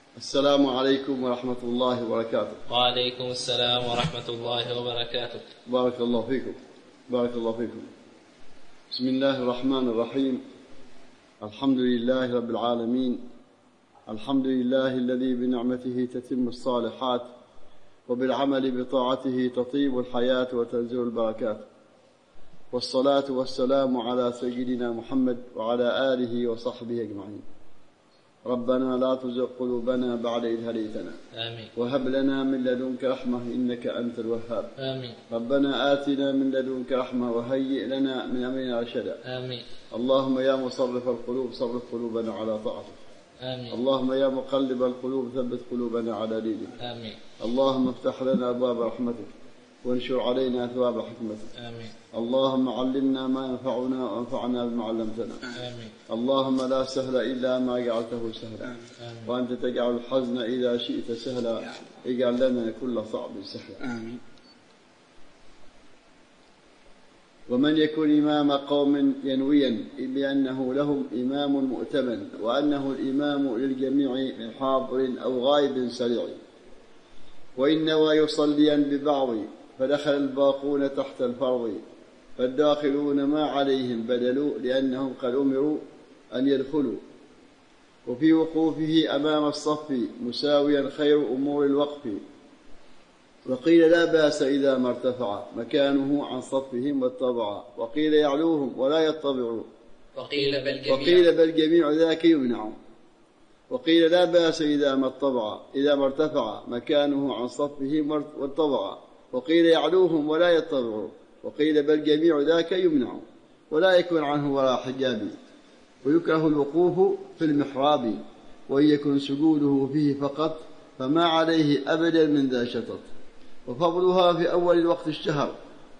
السلام عليكم ورحمة الله وبركاته. وعليكم السلام ورحمة الله وبركاته. بارك الله فيكم. بارك الله فيكم. بسم الله الرحمن الرحيم. الحمد لله رب العالمين. الحمد لله الذي بنعمته تتم الصالحات، وبالعمل بطاعته تطيب الحياة وتنزل البركات، والصلاة والسلام على سيدنا محمد وعلى آله وصحبه أجمعين. ربنا لا تزغ قلوبنا بعد إذ هديتنا، آمين. وهب لنا من لدنك رحمة إنك أنت الوهاب. آمين. ربنا آتنا من لدنك رحمة وهيئ لنا من أمرنا رشدا. آمين. اللهم يا مصرف القلوب صرف قلوبنا على طاعتك. آمين. اللهم يا مقلب القلوب ثبت قلوبنا على دينك. آمين. اللهم افتح لنا أبواب رحمتك وانشر علينا ثواب حكمتك. آمين. اللهم علمنا ما ينفعنا وانفعنا بما علمتنا. آمين. اللهم لا سهل إلا ما جعلته سهلا. آمين. وأنت تجعل الحزن إذا شئت سهلا. اجعل لنا كل صعب سهلا. آمين. ومن يكن إمام قوم ينويا بأنه لهم إمام مؤتمن، وأنه الإمام للجميع من حاضر أو غائب سريع، وإن نوى يصليا ببعض فدخل الباقون تحت الفرض، فالداخلون ما عليهم بدلوا لأنهم قد أمروا أن يدخلوا. وفي وقوفه أمام الصف مساويا خير أمور الوقف، وقيل لا بأس إذا ما ارتفع مكانه عن صفهم واتبع، وقيل يعلوهم ولا يتبعوا، وقيل بل جميع ذاك يمنع. وقيل لا بأس إذا ما ارتفع مكانه عن صفهم واتبع، وقيل يعلوهم ولا يتبعوا، وقيل بل جميع ذاك يمنع ولا يكون عنه ولا حجاب. ويكره الوقوف في المحراب، وإن يكن سجوده فيه فقط فما عليه أبدا من ذا شطط. وفضلها في أول الوقت الشهر،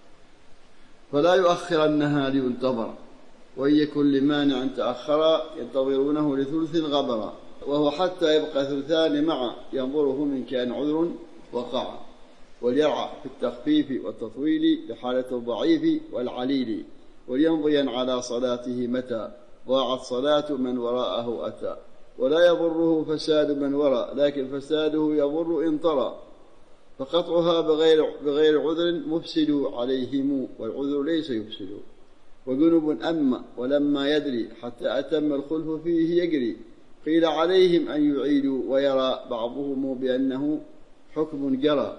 فلا يؤخرنها لينتظر، وإن يكن لمانع تأخر ينتظرونه لثلث غبرا، وهو حتى يبقى ثلثان مع ينظره من كان عذر وقع. وليرعى في التخفيف والتطويل لحالة الضعيف والعليل، وليمضيا على صلاته متى ضاعت صلاة من وراءه أتى. ولا يضره فساد من وراء، لكن فساده يضر إن طرى، فقطعها بغير عذر مفسد عليهم، والعذر ليس يفسد. وجنب أما ولما يدري حتى أتم الخلف فيه يجري، قيل عليهم أن يعيدوا، ويرى بعضهم بأنه حكم جرى.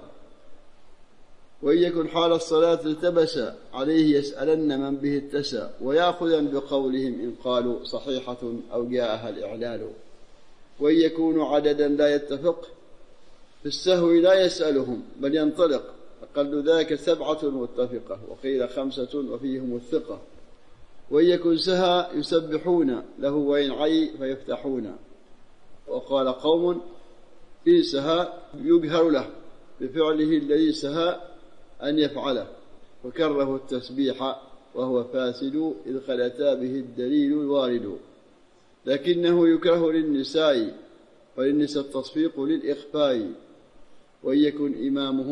وإن يكن حال الصلاة التبس عليه يسألن من به اتسى، ويأخذا بقولهم إن قالوا صحيحة أو جاءها الإعلال. وإن يكونوا عددا لا يتفق في السهو لا يسألهم بل ينطلق، أقل ذاك 7 متفقة، وقيل 5 وفيهم الثقة. وإن يكن سهى يسبحون له، وإن عي فيفتحون. وقال قوم إن سهى يجهر له بفعله الذي سهى أن يفعله، وكره التسبيح وهو فاسد إذ قد أتى به الدليل الوارد. لكنه يكره للنساء، وللنساء التصفيق للإخفاء. وإن يكن إمامه